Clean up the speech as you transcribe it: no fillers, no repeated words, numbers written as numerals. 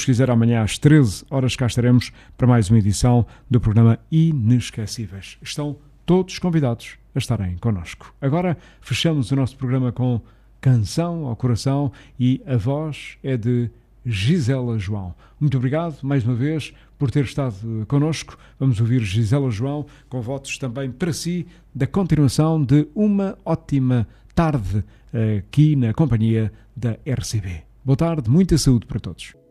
quiser, amanhã às 13 horas cá estaremos para mais uma edição do programa Inesquecíveis. Estão todos convidados a estarem connosco. Agora fechamos o nosso programa com Canção ao Coração e a voz é de Gisela João. Muito obrigado mais uma vez por ter estado connosco. Vamos ouvir Gisela João com votos também para si da continuação de uma ótima tarde aqui na companhia da RCB. Boa tarde, muita saúde para todos.